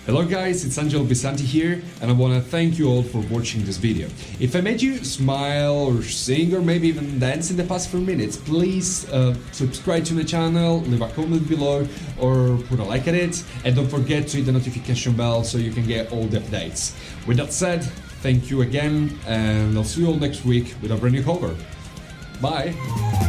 Hello guys, it's Angelo Bisanti here, and I want to thank you all for watching this video. If I made you smile or sing or maybe even dance in the past few minutes, please subscribe to the channel, leave a comment below or put a like at it, and don't forget to hit the notification bell so you can get all the updates. With that said, thank you again, and I'll see you all next week with a brand new cover. Bye!